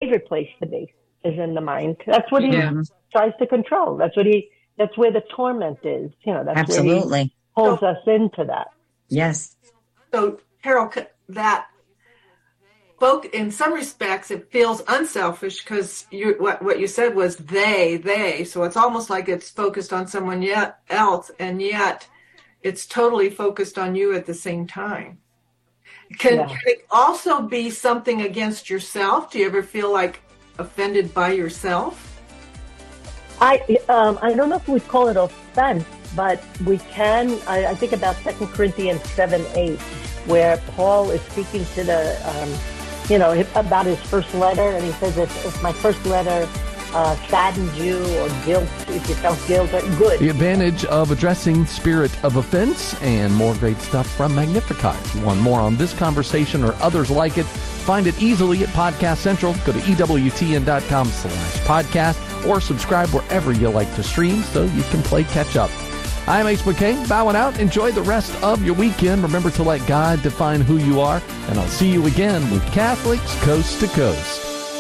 favorite place to be is in the mind. That's what he tries to control. That's where the torment is. That's Absolutely. where he pulls us into that. Yes. So, Carol, that in some respects, it feels unselfish because what you said was they. So it's almost like it's focused on someone else, and yet it's totally focused on you at the same time. Can it also be something against yourself? Do you ever feel like offended by yourself? I don't know if we'd call it offense, but we can. I think about 2 Corinthians 7:8, where Paul is speaking to about his first letter, and he says, if my first letter saddened you or guilt, if you felt guilt, good. The advantage of addressing spirit of offense, and more great stuff from Magnificat. If you want more on this conversation or others like it, find it easily at Podcast Central. Go to EWTN.com/podcast or subscribe wherever you like to stream so you can play catch up. I'm Ace McKay, bowing out. Enjoy the rest of your weekend. Remember to let God define who you are, and I'll see you again with Catholics Coast to Coast.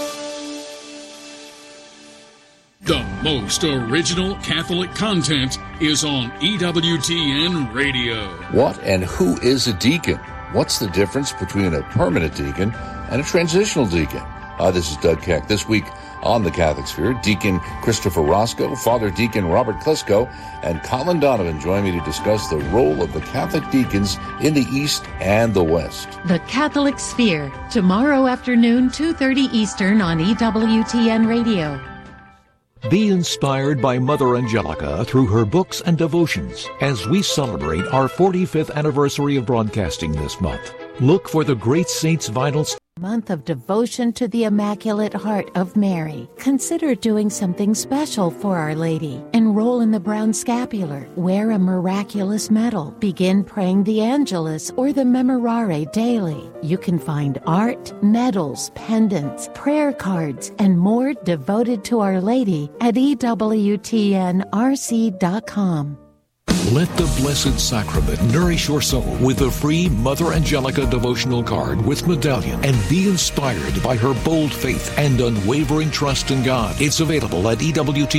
The most original Catholic content is on EWTN Radio. What and who is a deacon? What's the difference between a permanent deacon and a transitional deacon? This is Doug Keck. This week on the Catholic Sphere, Deacon Christopher Roscoe, Father Deacon Robert Klesko, and Colin Donovan join me to discuss the role of the Catholic deacons in the East and the West. The Catholic Sphere, tomorrow afternoon, 2:30 Eastern on EWTN Radio. Be inspired by Mother Angelica through her books and devotions as we celebrate our 45th anniversary of broadcasting this month. Look for the Great Saints vinyl Month of devotion to the Immaculate Heart of Mary. Consider doing something special for Our Lady. Enroll in the Brown Scapular. Wear a miraculous medal. Begin praying the Angelus or the Memorare daily. You can find art, medals, pendants, prayer cards, and more devoted to Our Lady at EWTNRC.com. Let the Blessed Sacrament nourish your soul with the free Mother Angelica devotional card with medallion, and be inspired by her bold faith and unwavering trust in God. It's available at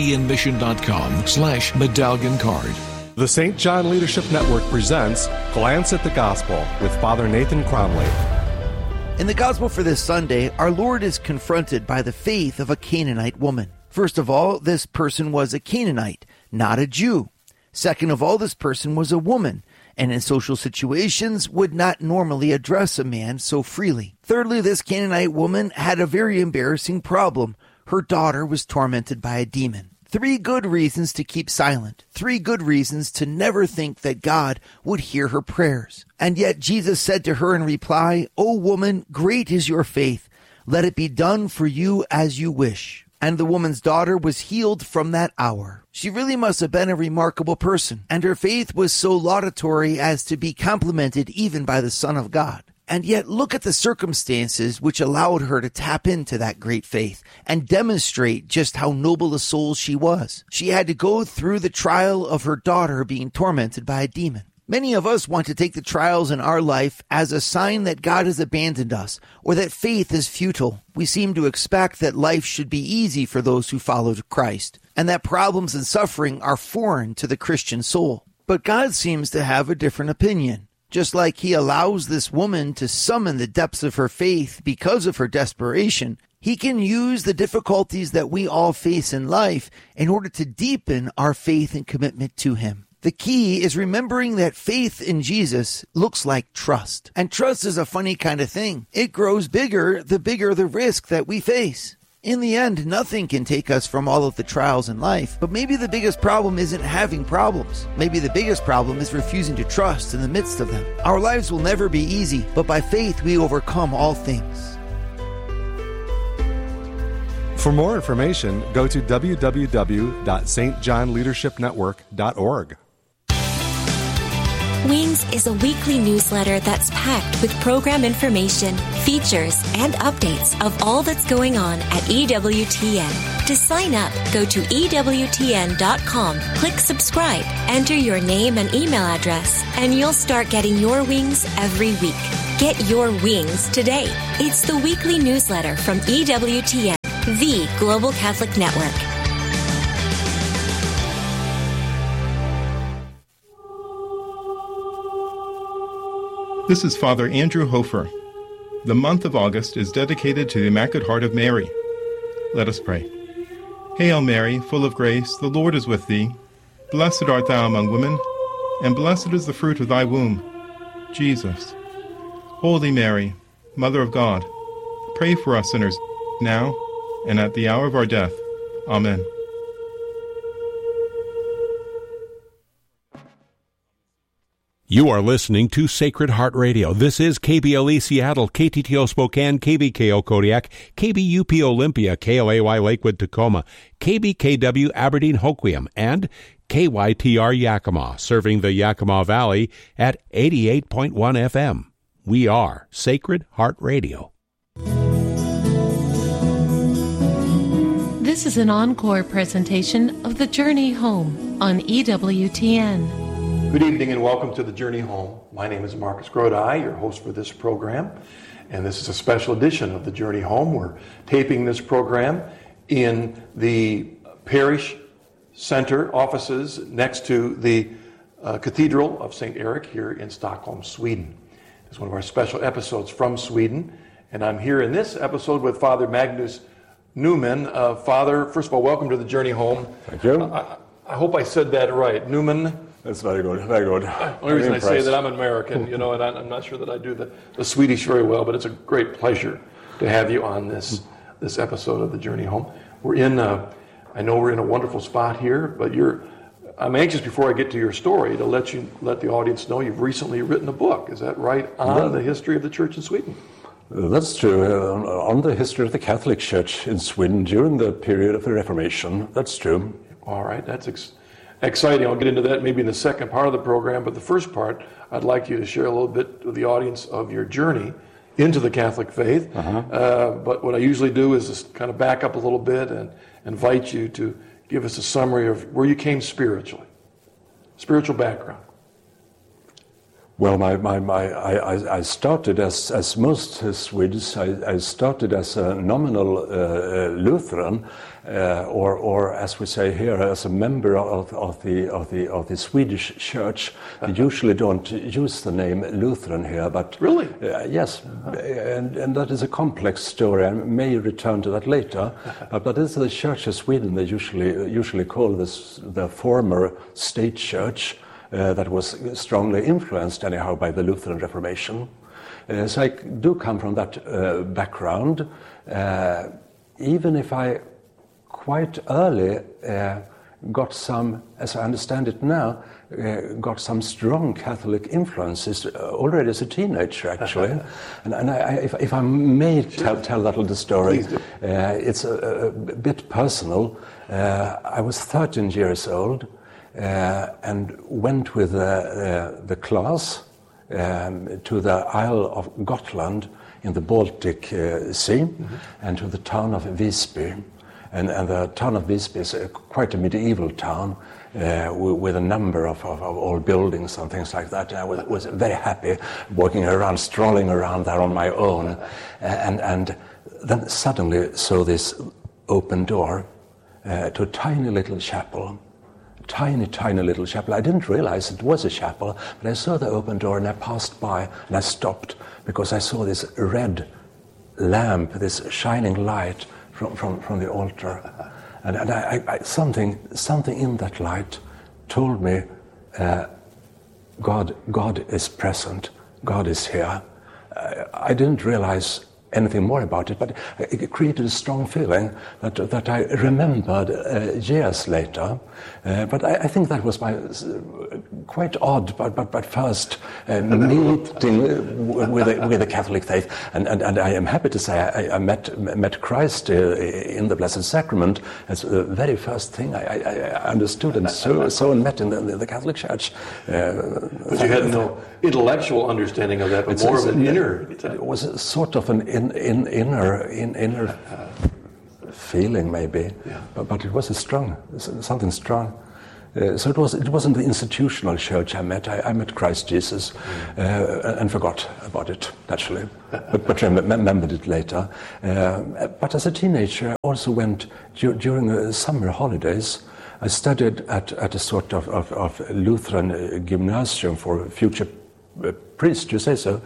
EWTNmission.com/medallion card. The St. John Leadership Network presents Glance at the Gospel with Father Nathan Cromley. In the Gospel for this Sunday, our Lord is confronted by the faith of a Canaanite woman. First of all, this person was a Canaanite, not a Jew. Second of all, this person was a woman, and in social situations would not normally address a man so freely. Thirdly, this Canaanite woman had a very embarrassing problem. Her daughter was tormented by a demon. 3 good reasons to keep silent. 3 good reasons to never think that God would hear her prayers. And yet Jesus said to her in reply, "O woman, great is your faith. Let it be done for you as you wish." And the woman's daughter was healed from that hour. She really must have been a remarkable person, and her faith was so laudatory as to be complimented even by the Son of God. And yet look at the circumstances which allowed her to tap into that great faith and demonstrate just how noble a soul she was. She had to go through the trial of her daughter being tormented by a demon. Many of us want to take the trials in our life as a sign that God has abandoned us or that faith is futile. We seem to expect that life should be easy for those who follow Christ, and that problems and suffering are foreign to the Christian soul. But God seems to have a different opinion. Just like he allows this woman to summon the depths of her faith because of her desperation, he can use the difficulties that we all face in life in order to deepen our faith and commitment to him. The key is remembering that faith in Jesus looks like trust. And trust is a funny kind of thing. It grows bigger the risk that we face. In the end, nothing can take us from all of the trials in life, but maybe the biggest problem isn't having problems. Maybe the biggest problem is refusing to trust in the midst of them. Our lives will never be easy, but by faith we overcome all things. For more information, go to www.stjohnleadershipnetwork.org. Wings is a weekly newsletter that's packed with program information, features, and updates of all that's going on at EWTN. To sign up, go to EWTN.com, click subscribe, enter your name and email address, and you'll start getting your wings every week. Get your wings today. It's the weekly newsletter from EWTN. the Global Catholic Network. This is Father Andrew Hofer. The month of August is dedicated to the Immaculate Heart of Mary. Let us pray. Hail Mary, full of grace, the Lord is with thee. Blessed art thou among women, and blessed is the fruit of thy womb, Jesus. Holy Mary, Mother of God, pray for us sinners, now and at the hour of our death. Amen. You are listening to Sacred Heart Radio. This is KBLE Seattle, KTTO Spokane, KBKO Kodiak, KBUP Olympia, KLAY Lakewood Tacoma, KBKW Aberdeen Hoquiam, and KYTR Yakima, serving the Yakima Valley at 88.1 FM. We are Sacred Heart Radio. This is an encore presentation of The Journey Home on EWTN. Good evening and welcome to The Journey Home. My name is Marcus Grodi, your host for this program, and this is a special edition of The Journey Home. We're taping this program in the parish center offices next to the Cathedral of St. Eric here in Stockholm, Sweden. It's one of our special episodes from Sweden, and I'm here in this episode with Father Magnus Newman. Father, first of all, welcome to The Journey Home. Thank you. I hope I said that right. Newman. That's very good, very good. The only reason I say that, I'm American, and I'm not sure that I do the Swedish very well, but it's a great pleasure to have you on this episode of The Journey Home. I know we're in a wonderful spot here, but I'm anxious before I get to your story to let the audience know you've recently written a book. Is that right? On the history of the Church in Sweden. That's true. On the history of the Catholic Church in Sweden during the period of the Reformation. That's true. All right, that's exciting. I'll get into that maybe in the second part of the program, but the first part, I'd like you to share a little bit with the audience of your journey into the Catholic faith. But what I usually do is just kind of back up a little bit and invite you to give us a summary of where you came spiritually, spiritual background. Well, I started as most Swedes. I started as a nominal Lutheran, or as we say here, as a member of the Swedish Church. They usually don't use the name Lutheran here, but really, yes, and that is a complex story. I may return to that later. But this is the Church of Sweden. They usually call this the former state church. That was strongly influenced anyhow by the Lutheran Reformation. So I do come from that background, even if I quite early got some, as I understand it now, got some strong Catholic influences already as a teenager, actually. and if I may tell that little story, it's a bit personal. I was 13 years old. And went with the class to the Isle of Gotland in the Baltic Sea, and to the town of Visby. And the town of Visby is quite a medieval town with a number of old buildings and things like that. And I was very happy walking around, strolling around there on my own. And then suddenly saw this open door to a tiny little chapel. Tiny little chapel. I didn't realize it was a chapel, but I saw the open door and I passed by and I stopped because I saw this red lamp, this shining light from the altar. And I something in that light told me God is present, God is here. I didn't realize anything more about it, but it created a strong feeling that I remembered years later. But I think that was my quite odd, but first meeting with the Catholic faith, and I am happy to say I met Christ in the Blessed Sacrament as the very first thing I understood and so met in the Catholic Church. But you had no intellectual understanding of that, but more of an inner. It was a sort of an inner feeling, maybe, but it was something strong. So it wasn't the institutional church I met. I met Christ Jesus and forgot about it, naturally, but remembered it later. But as a teenager, I also went during the summer holidays. I studied at a sort of Lutheran gymnasium for future priest, you say so.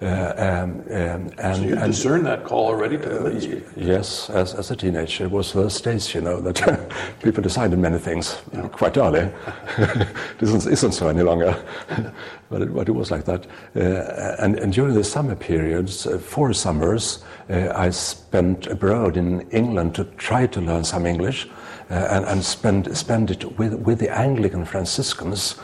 So you discerned that call already to the ministry? Yes, as a teenager. It was those days, you know, that people decided many things quite early. It isn't so any longer, but it was like that. And during the summer periods, 4 summers, I spent abroad in England to try to learn some English. And spend it with the Anglican Franciscans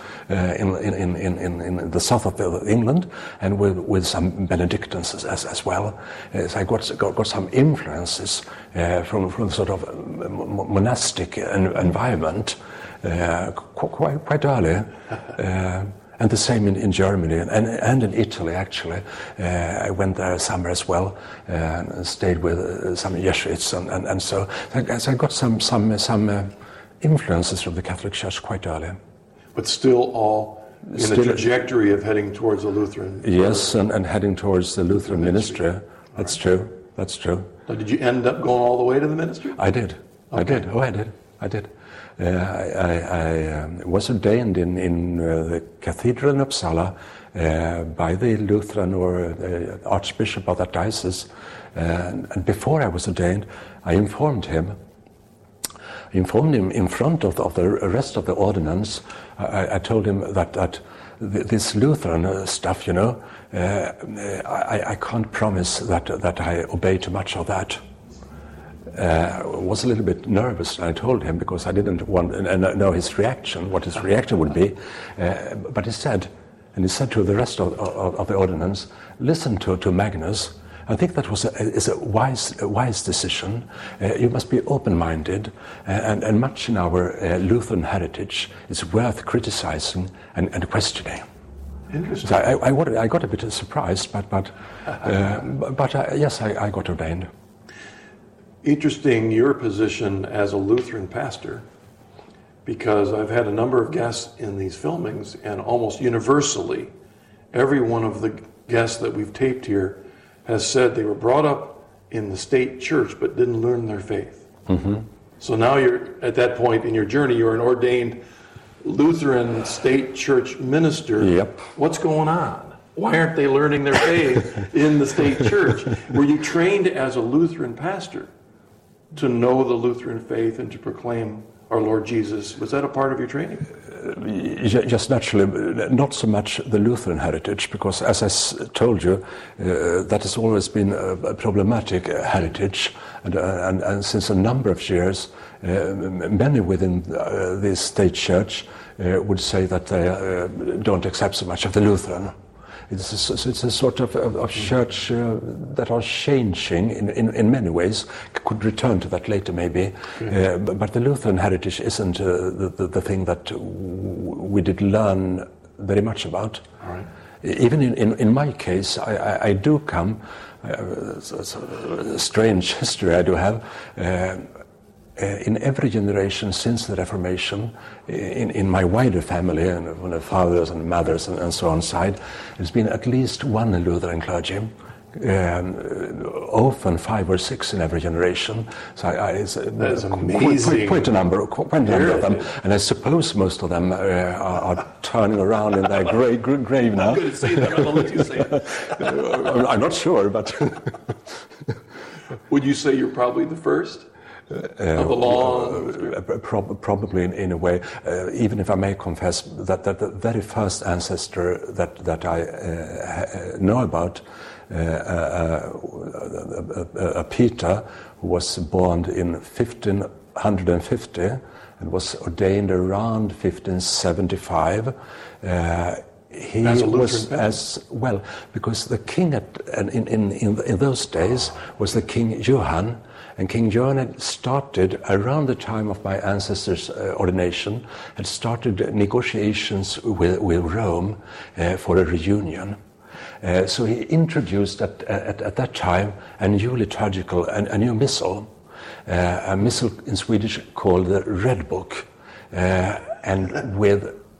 in the south of England, and with some Benedictines as well. So I got some influences from sort of monastic environment quite early. And the same in Germany and in Italy, actually. I went there a summer as well, and stayed with some Jesuits, and so I got some influences from the Catholic Church quite early. But still all in the trajectory of heading towards the Lutheran. Yes, and heading towards the Lutheran ministry. That's true. Now, did you end up going all the way to the ministry? I did. Okay. I did. I was ordained in the cathedral in Uppsala by the Lutheran or Archbishop of that diocese. And before I was ordained, I informed him in front of the rest of the ordinance. I told him that this Lutheran stuff, you know, I can't promise that I obey too much of that. Was a little bit nervous, I told him, because I didn't want to know his reaction, what his reaction would be. But he said to the rest of the ordinance, listen to Magnus. I think that is a wise decision. You must be open-minded, and much in our Lutheran heritage is worth criticizing and questioning. Interesting. So I got a bit surprised, but yes, I got ordained. Interesting, your position as a Lutheran pastor, because I've had a number of guests in these filmings, and almost universally, every one of the guests that we've taped here has said they were brought up in the state church but didn't learn their faith. Mm-hmm. So now you're at that point in your journey, you're an ordained Lutheran state church minister. Yep. What's going on? Why aren't they learning their faith in the state church? Were you trained as a Lutheran pastor to know the Lutheran faith and to proclaim our Lord Jesus? Was that a part of your training? Just naturally, not so much the Lutheran heritage, because as I told you, that has always been a problematic heritage, and since a number of years, many within the state church would say that they don't accept so much of the Lutheran. It's a sort of church that are changing in many ways. Could return to that later, maybe. But the Lutheran heritage isn't the thing that we did learn very much about. All right. Even in my case, I do come. It's a strange history I do have. In every generation since the Reformation, in my wider family, and on the fathers and mothers and so on side, there's been at least one Lutheran clergy, often 5 or 6 in every generation. So it's amazing. Quite a number of them, and I suppose most of them are turning around in their grave now. I'm going to say that. I'm going to let you say it. I'm not sure, but would you say you're probably the first? Of the long... Probably in a way, even if I may confess that the very first ancestor that I know about, Peter, who was born in 1550 and was ordained around 1575. He was as well, because the king in those days was the King Johann. And King Johann had started, around the time of my ancestor's ordination, had started negotiations with Rome for a reunion. So he introduced at that time a new liturgical, a new missal, a missal in Swedish called the Red Book, and with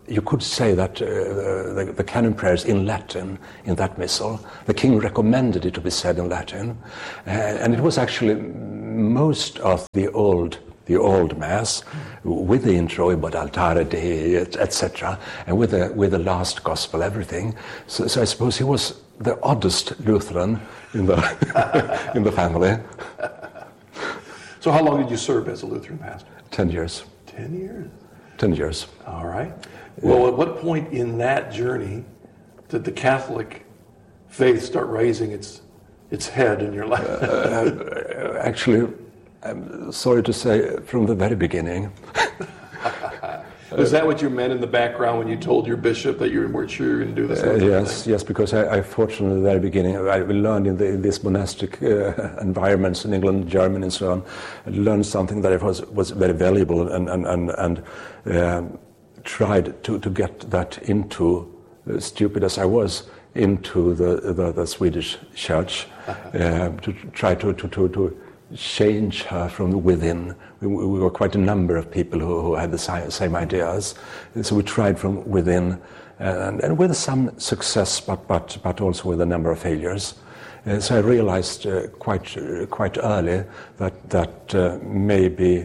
you could say that the canon prayers in Latin in that missal, the king recommended it to be said in Latin, and it was actually most of the old Mass, with the intro, but Altare Dei, etc., and with the last Gospel, everything. So I suppose he was the oddest Lutheran in the in the family. So how long did you serve as a Lutheran pastor? 10 years. 10 years? 10 years. All right. Well, at what point in that journey did the Catholic faith start raising its head in your life? Actually, I'm sorry to say, from the very beginning. Was that what you meant in the background when you told your bishop that you weren't sure you were going to do this? Yes, because I fortunately, at the very beginning, I learned in these monastic environments in England, Germany, and so on, I learned something that was very valuable and tried to get that into, stupid as I was, into the Swedish church, to try to change her from within. We were quite a number of people who had the same ideas, so we tried from within, and with some success, but also with a number of failures. So I realized quite early that maybe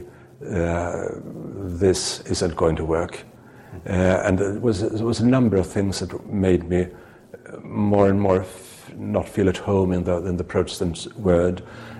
this isn't going to work, and there was a number of things that made me more and more not feel at home in the Protestant world.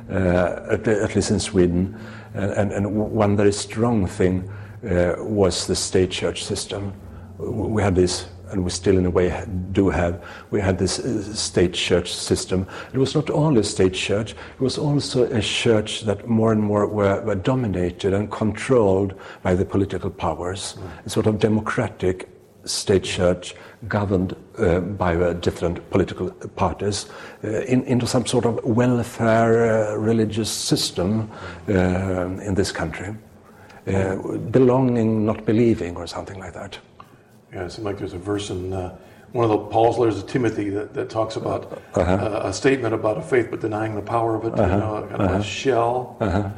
At least in Sweden, and one very strong thing was the state church system. We had this, and we still in a way do have, we had this state church system. It was not only a state church, it was also a church that more and more were dominated and controlled by the political powers. A sort of democratic state church governed by different political parties into some sort of welfare religious system in this country. Belonging, not believing, or something like that. Yeah, it seems like there's a verse in one of the Paul's letters to Timothy that talks about a statement about a faith but denying the power of it, kind of a shell.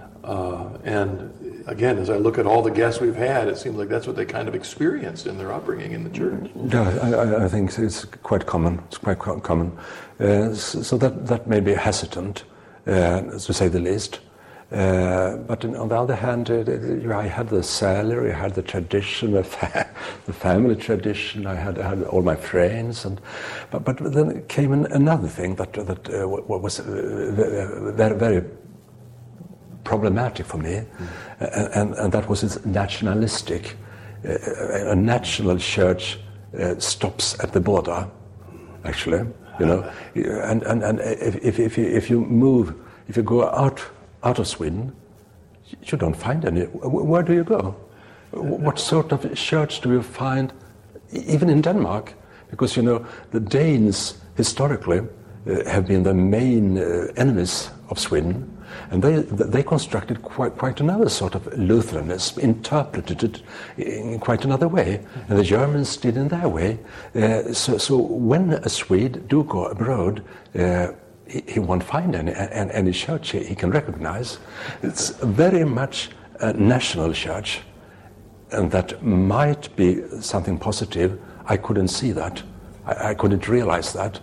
And again, as I look at all the guests we've had, it seems like that's what they kind of experienced in their upbringing in the church. Yeah, I think it's quite common. It's quite common. So that may be hesitant, to say the least. But on the other hand, I had the salary, I had the tradition, the family tradition. I had all my friends, but then came another thing that was very, very problematic for me, and that was its nationalistic. A national church stops at the border, actually, you know. And if you go out of Sweden, you don't find any. Where do you go? What sort of church do you find, even in Denmark? Because, you know, the Danes historically have been the main enemies of Sweden. And they constructed quite another sort of Lutheranism, interpreted it in quite another way, and the Germans did in their way. So when a Swede do go abroad, he won't find any church he can recognize. It's very much a national church, and that might be something positive. I couldn't see that. I couldn't realize that.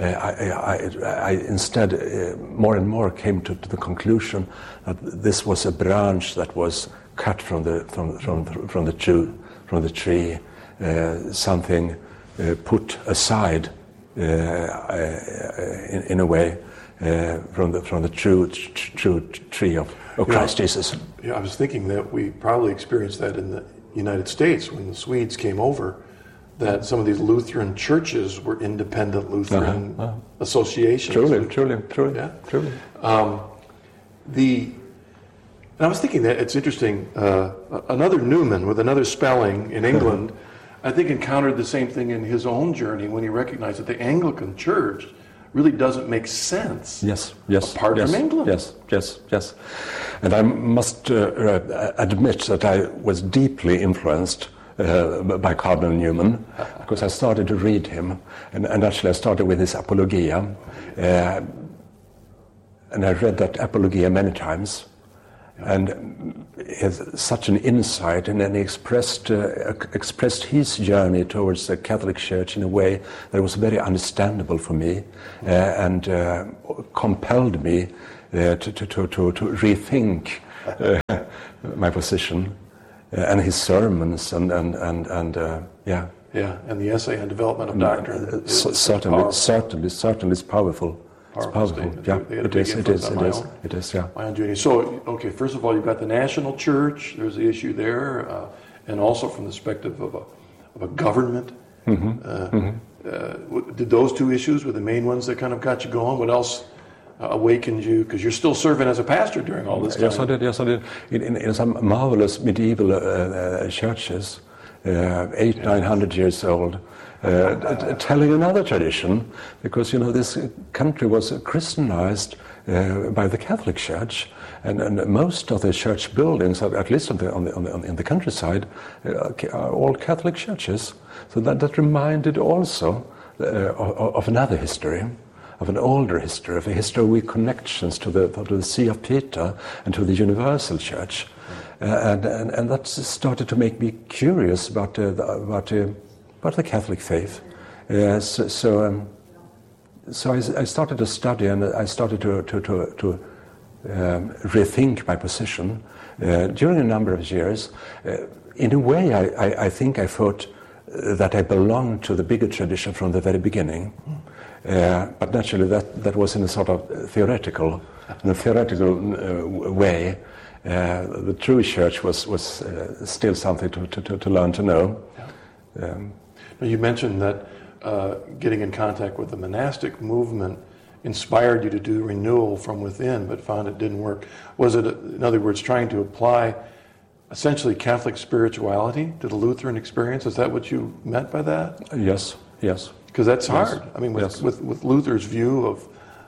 I instead more and more came to the conclusion that this was a branch that was cut from the tree, something put aside in a way from the true tree of Christ Jesus. Yeah, I was thinking that we probably experienced that in the United States when the Swedes came over. That some of these Lutheran churches were independent Lutheran associations. Truly. Yeah. Truly. And I was thinking that it's interesting. Another Newman with another spelling in England, I think, encountered the same thing in his own journey when he recognized that the Anglican Church really doesn't make sense. Yes. Apart from England. Yes. And I must admit that I was deeply influenced by Cardinal Newman, because I started to read him, and actually I started with his Apologia, and I read that Apologia many times, And he has such an insight, and then he expressed his journey towards the Catholic Church in a way that was very understandable for me, and compelled me to rethink my position, and his sermons, and yeah. Yeah, and the essay on development of doctrine. Certainly, it's powerful. It's powerful. Yeah, it is. Yeah. My own journey. So, okay, first of all, you've got the national church. There's the issue there, and also from the perspective of a government. Did those two issues were the main ones that kind of got you going? What else awakened you? Because you're still serving as a pastor during all this time. Yes, I did. In some marvelous medieval churches, 800-900 years old, telling another tradition, because this country was Christianized by the Catholic Church, and most of the church buildings, at least in the countryside, are all Catholic churches. So that reminded also of another history, of an older history, of a history with connections to the See of Peter and to the Universal Church. And that started to make me curious about the Catholic faith. So I started to study, and I started to rethink my position during a number of years. In a way, I think I thought that I belonged to the bigger tradition from the very beginning. But naturally, that was in a sort of theoretical way. The true church was still something to learn to know. You mentioned that getting in contact with the monastic movement inspired you to do renewal from within, but found it didn't work. Was it, in other words, trying to apply essentially Catholic spirituality to the Lutheran experience? Is that what you meant by that? Yes. Because that's hard. I mean, with Luther's view of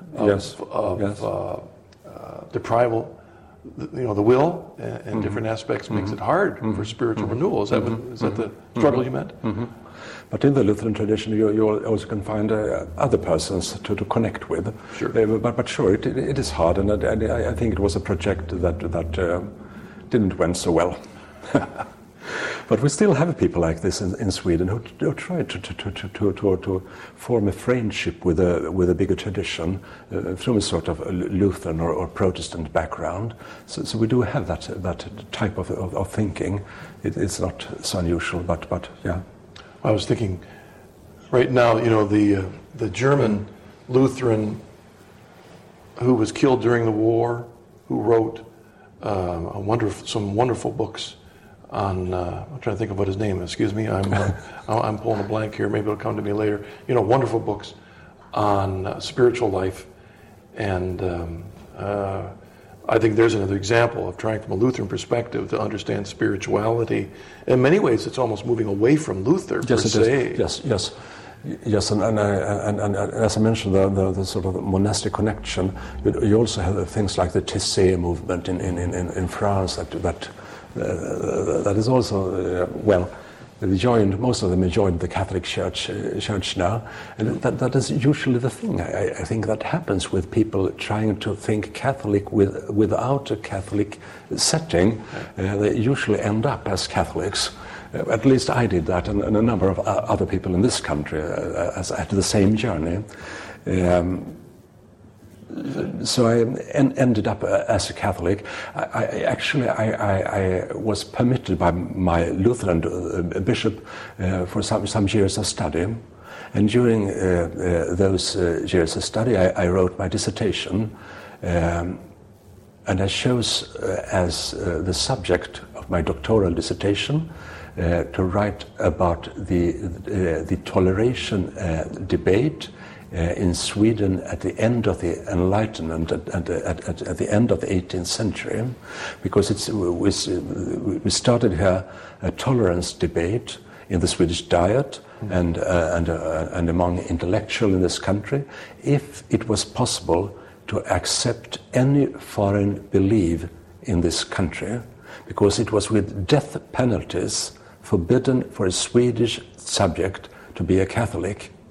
deprival, the will and different aspects makes it hard for spiritual renewal. Is that the struggle you meant? But in the Lutheran tradition, you also can find other persons to connect with. Sure. But sure, it is hard, and I think it was a project that didn't went so well. But we still have people like this in Sweden who try to form a friendship with a bigger tradition from a sort of Lutheran or Protestant background. So we do have that type of thinking. It's not so unusual, but yeah. I was thinking, right now, the German Lutheran who was killed during the war, who wrote some wonderful books on. I'm trying to think of what his name is. Excuse me, I'm pulling a blank here. Maybe it'll come to me later. Wonderful books on spiritual life, and I think there's another example of trying from a Lutheran perspective to understand spirituality. In many ways, it's almost moving away from Luther per se. Yes, and as I mentioned, the sort of monastic connection. You also have things like the Taizé movement in France that is also most of them have joined the Catholic Church now, and that is usually the thing. I think that happens with people trying to think Catholic without a Catholic setting. They usually end up as Catholics. At least I did that, and a number of other people in this country had the same journey. So I ended up as a Catholic. I was permitted by my Lutheran bishop for some years of study, and during those years of study, I wrote my dissertation, and I chose as the subject of my doctoral dissertation to write about the toleration debate in Sweden at the end of the Enlightenment, at the end of the 18th century, because we started here a tolerance debate in the Swedish Diet and among intellectuals in this country, if it was possible to accept any foreign belief in this country, because it was with death penalties forbidden for a Swedish subject to be a Catholic.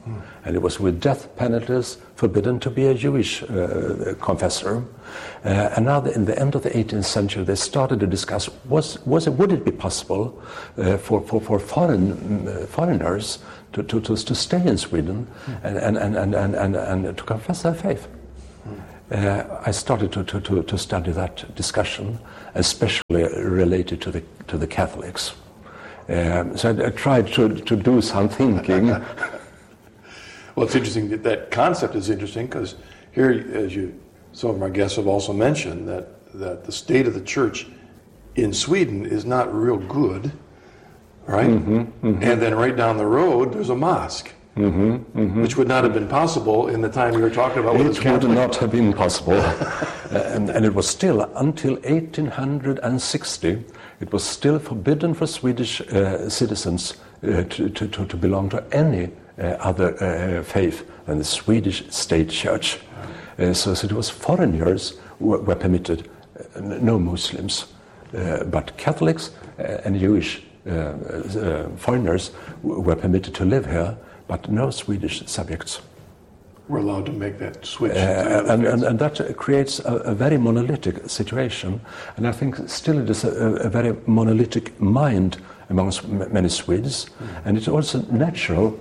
And it was with death penalties forbidden to be a Jewish confessor. And now, in the end of the 18th century, they started to discuss: would it be possible for foreigners to stay in Sweden and to confess their faith? I started to study that discussion, especially related to the Catholics. So I tried to do some thinking. Well, it's interesting that concept is interesting, because here, as some of our guests have also mentioned, that the state of the church in Sweden is not real good, right? And then right down the road, there's a mosque, which would not have been possible in the time you were talking about. It would not have been possible. and it was still, until 1860, it was still forbidden for Swedish citizens to belong to any other faith than the Swedish state church. So it was foreigners who were permitted, no Muslims, but Catholics and Jewish foreigners were permitted to live here, but no Swedish subjects. We're allowed to make that switch. And that creates a very monolithic situation, and I think still it is a very monolithic mind amongst many Swedes, and it's also natural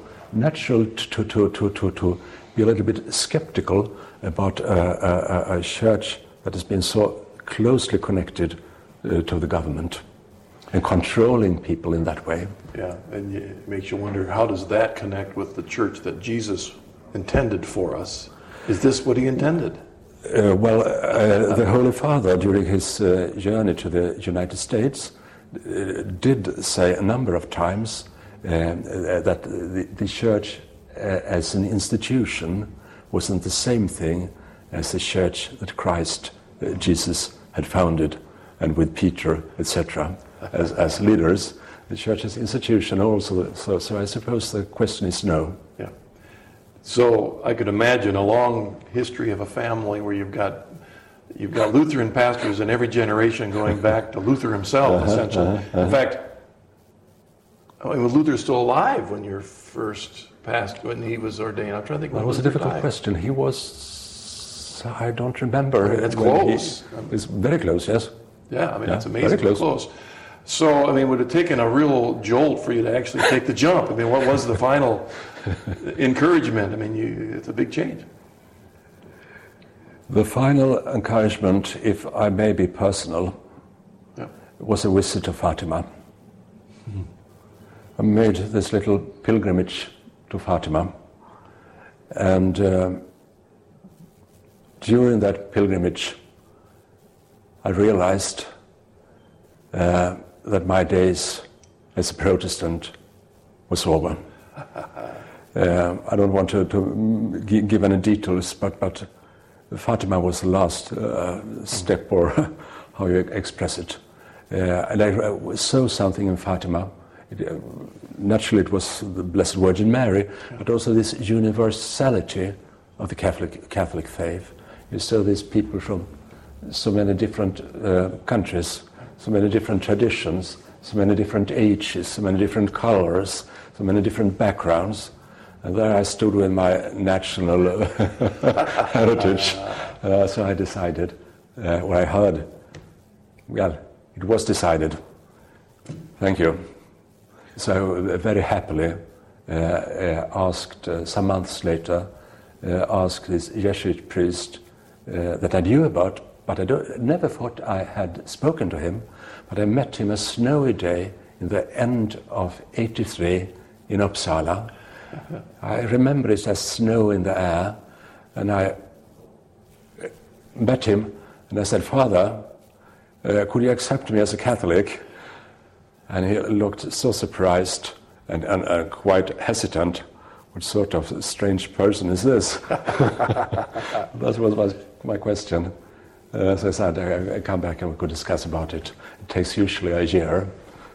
to be a little bit skeptical about a church that has been so closely connected to the government and controlling people in that way. Yeah, and it makes you wonder, how does that connect with the church that Jesus intended for us? Is this what he intended? The Holy Father, during his journey to the United States, did say a number of times that the church as an institution wasn't the same thing as the church that Christ, Jesus, had founded, and with Peter, etc., as leaders. The church as institution also. So I suppose the question is no. Yeah. So I could imagine a long history of a family where you've got Lutheran pastors in every generation going back to Luther himself, essentially. In fact, was Luther still alive when your first passed, when he was ordained? I'm trying to think. That was a difficult question. He was, I don't remember. That's close. It's very close, yes. Yeah, I mean, that's amazingly close. So, I mean, would it have taken a real jolt for you to actually take the jump? I mean, what was the final encouragement? I mean, it's a big change. The final encouragement, if I may be personal, was a visit to Fatima. I made this little pilgrimage to Fatima, and during that pilgrimage I realized that my days as a Protestant was over. I don't want to give any details, but Fatima was the last step, or how you express it. And I saw something in Fatima. Naturally, it was the Blessed Virgin Mary, but also this universality of the Catholic faith. You saw these people from so many different countries, so many different traditions, so many different ages, so many different colors, so many different backgrounds. And there I stood with my national heritage. So I decided, or I heard, well, it was decided. Thank you. So very happily asked, some months later, asked this Jesuit priest that I knew about, but I never thought I had spoken to him, but I met him a snowy day in the end of '83 in Uppsala. I remember it as snow in the air, and I met him and I said, "Father, could you accept me as a Catholic?" And he looked so surprised and quite hesitant. What sort of strange person is this? That was my question. So I said, I come back and we could discuss about it. It takes usually a year.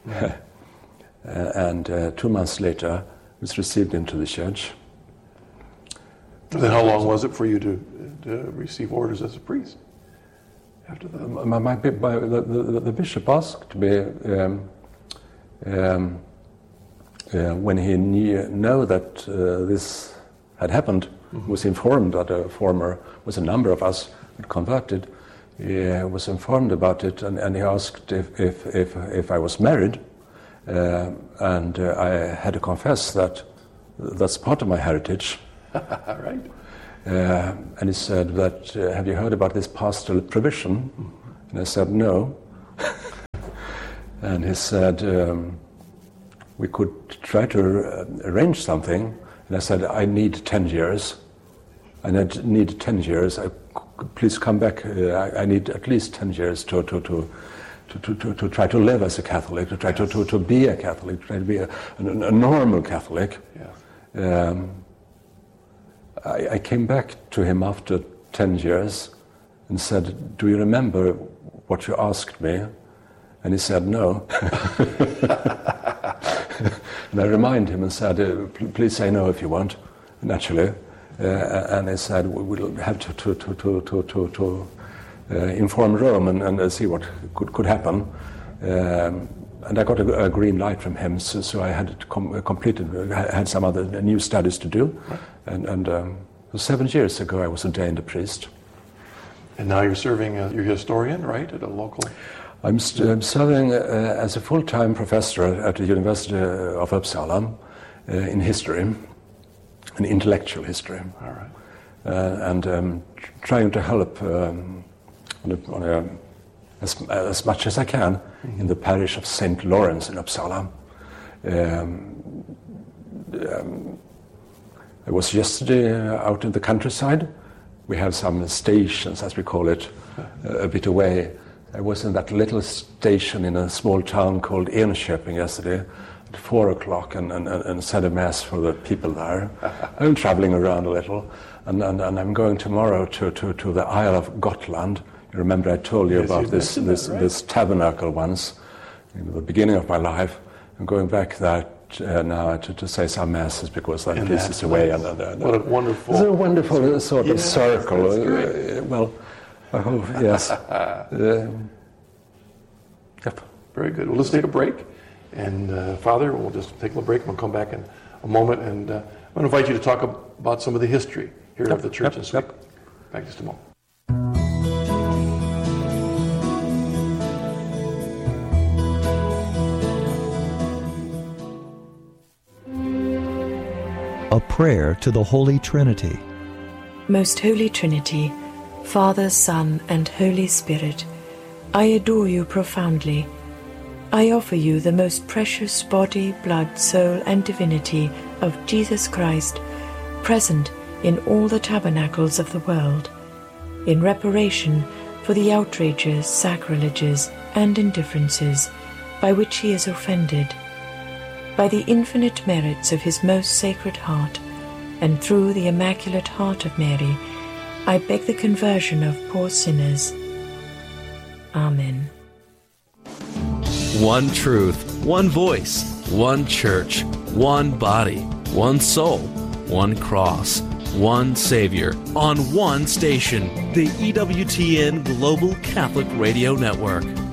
And 2 months later, I was received into the church. Then how long was it for you to receive orders as a priest? After that? The bishop asked me, when he knew that this had happened, was informed that a number of us had converted. He was informed about it, and he asked if I was married, and I had to confess that that's part of my heritage. Right. And he said that, have you heard about this pastoral provision? And I said, no. And he said, we could try to arrange something. And I said, I need 10 years. And I need 10 years. Please come back. I need at least 10 years to try to live as a Catholic, to try to be a Catholic, to try to be a normal Catholic. Yeah. I came back to him after 10 years and said, do you remember what you asked me? And he said, no. And I reminded him and said, please say no if you want, naturally. And he said, we'll have to inform Rome and see what could happen. And I got a green light from him, so I had had some other new studies to do. And 7 years ago, I was ordained a priest. And now you're serving, you're a historian, right, at a local? I'm serving as a full-time professor at the University of Uppsala in history, in intellectual history. All right. And trying to help as much as I can in the parish of St. Lawrence in Uppsala. I was yesterday out in the countryside. We have some stations, as we call it, a bit away. I was in that little station in a small town called Enköping yesterday at 4 o'clock and said a mass for the people there. I'm traveling around a little, and I'm going tomorrow to the Isle of Gotland. You remember I told you about this tabernacle once, in the beginning of my life. I'm going back there now to say some masses because that piece is away. What a wonderful... It's a wonderful sort of circle. Well, I hope, yes. Yep. Very good. Well, let's take a break. And Father, we'll just take a little break. We'll come back in a moment. And I'm going to invite you to talk about some of the history here of the church in Sweden. Back just a moment. A prayer to the Holy Trinity. Most Holy Trinity, Father, Son, and Holy Spirit, I adore you profoundly. I offer you the most precious body, blood, soul, and divinity of Jesus Christ, present in all the tabernacles of the world, in reparation for the outrages, sacrileges, and indifferences by which he is offended. By the infinite merits of his most sacred heart, and through the Immaculate Heart of Mary, I beg the conversion of poor sinners. Amen. One truth, one voice, one church, one body, one soul, one cross, one Savior, on one station. The EWTN Global Catholic Radio Network.